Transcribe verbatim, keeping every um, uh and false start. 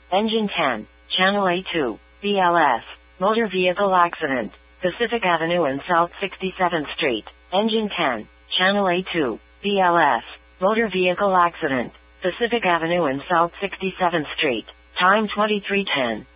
Engine ten, Channel A two, B L S, motor vehicle accident, Pacific Avenue and South sixty-seventh Street. Engine ten, Channel A two, B L S, motor vehicle accident, Pacific Avenue and South sixty-seventh Street. Time twenty-three ten.